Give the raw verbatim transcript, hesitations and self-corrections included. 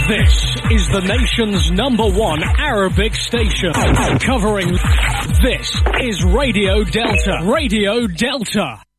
This is the nation's number one Arabic station. Covering this is Radio Delta. Radio Delta.